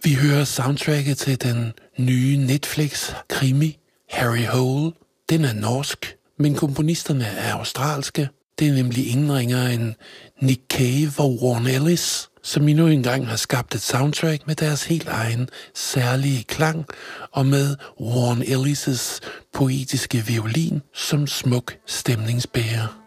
Vi hører soundtracket til den nye Netflix-krimi Harry Hole. Den er norsk, men komponisterne er australske. Det er nemlig ingen ringere end Nick Cave og Warren Ellis, som endnu engang har skabt et soundtrack med deres helt egen særlige klang, og med Warren Ellis' poetiske violin som smuk stemningsbærer.